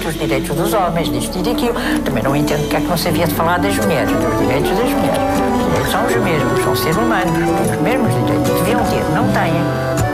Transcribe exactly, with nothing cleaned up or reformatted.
os direitos dos homens, disto e daquilo. Também não entendo porque é que não se havia de falar das mulheres, dos direitos das mulheres. Os direitos são os mesmos, são seres humanos, têm os mesmos direitos, deviam ter, não têm.